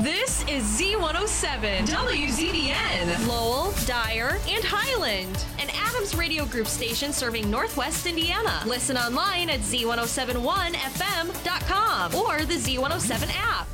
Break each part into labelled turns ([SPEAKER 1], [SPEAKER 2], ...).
[SPEAKER 1] This is Z107, WZDN, Lowell, Dyer, and Highland, an Adams Radio Group station serving Northwest Indiana. Listen online at Z1071FM.com or the Z107 app.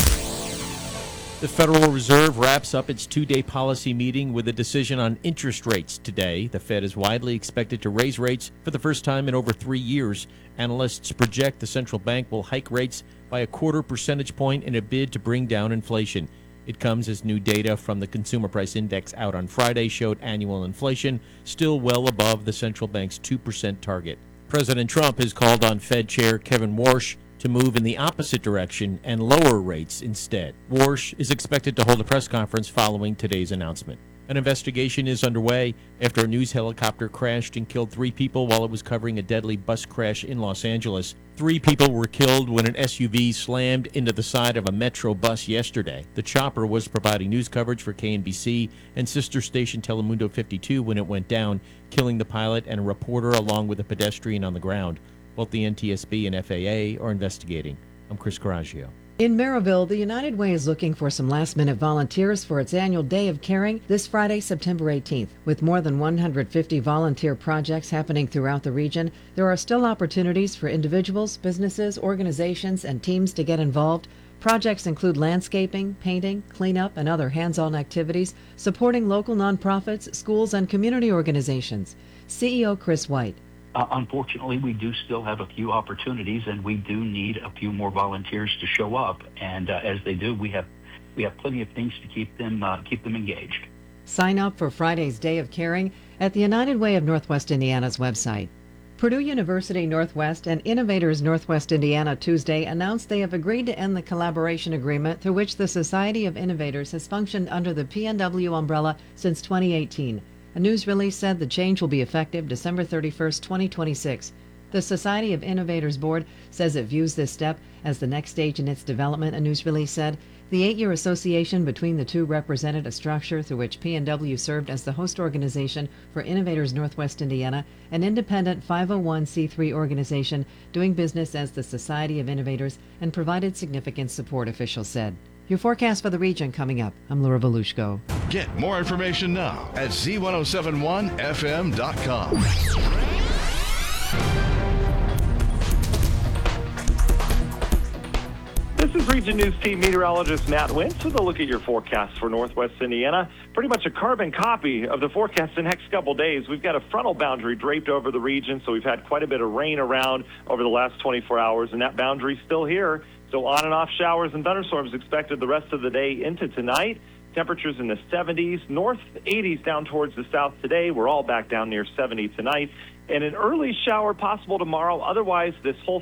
[SPEAKER 2] The Federal Reserve wraps up its two-day policy meeting with a decision on interest rates today. The Fed is widely expected to raise rates for the first time in over 3 years. Analysts project the central bank will hike rates by a quarter percentage point in a bid to bring down inflation. It comes as new data from the Consumer Price Index out on Friday showed annual inflation still well above the central bank's 2% target. President Trump has called on Fed Chair Kevin Warsh to move in the opposite direction and lower rates instead. Warsh is expected to hold a press conference following today's announcement. An investigation is underway after a news helicopter crashed and killed 3 people while it was covering a deadly bus crash in Los Angeles. 3 people were killed when an SUV slammed into the side of a Metro bus yesterday. The chopper was providing news coverage for KNBC and sister station Telemundo 52 when it went down, killing the pilot and a reporter along with a pedestrian on the ground. Both the NTSB and FAA are investigating. I'm Chris Coraggio.
[SPEAKER 3] In Maryville, the United Way is looking for some last-minute volunteers for its annual Day of Caring this Friday, September 18th. With more than 150 volunteer projects happening throughout the region, there are still opportunities for individuals, businesses, organizations, and teams to get involved. Projects include landscaping, painting, cleanup, and other hands-on activities, supporting local nonprofits, schools, and community organizations. CEO Chris White.
[SPEAKER 4] Unfortunately, we do still have a few opportunities, and we do need a few more volunteers to show up. And as they do, we have plenty of things to keep them engaged.
[SPEAKER 3] Sign up for Friday's Day of Caring at the United Way of Northwest Indiana's website. Purdue University Northwest and Innovators Northwest Indiana Tuesday announced they have agreed to end the collaboration agreement through which the Society of Innovators has functioned under the PNW umbrella since 2018. A news release said the change will be effective December 31st, 2026. The Society of Innovators Board says it views this step as the next stage in its development, a news release said. The 8-year association between the two represented a structure through which PNW served as the host organization for Innovators Northwest Indiana, an independent 501c3 organization doing business as the Society of Innovators, and provided significant support, officials said. Your forecast for the region coming up. I'm Laura Belushko.
[SPEAKER 5] Get more information now at Z1071FM.com.
[SPEAKER 6] This is Region News Team meteorologist Matt Wentz with a look at your forecast for Northwest Indiana. Pretty much a carbon copy of the forecast the next couple days. We've got a frontal boundary draped over the region, so we've had quite a bit of rain around over the last 24 hours, and that boundary's still here. So on and off showers and thunderstorms expected the rest of the day into tonight. Temperatures in the 70s, north 80s down towards the south today. We're all back down near 70 tonight. And an early shower possible tomorrow. Otherwise, this whole